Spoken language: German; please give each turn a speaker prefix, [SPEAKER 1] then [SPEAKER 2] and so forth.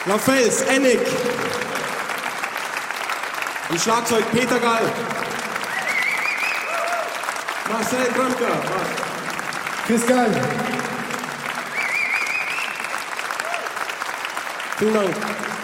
[SPEAKER 1] Lafels, Ennick. Am Schlagzeug Peter Gall. Marcel Bramka.
[SPEAKER 2] Chris Gall.
[SPEAKER 1] Vielen Dank.